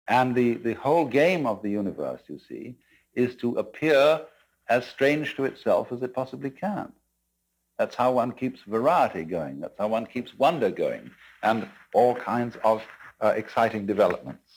And the whole game of the universe, you see, is to appear as strange to itself as it possibly can. That's how one keeps variety going. That's how one keeps wonder going, and all kinds of exciting developments.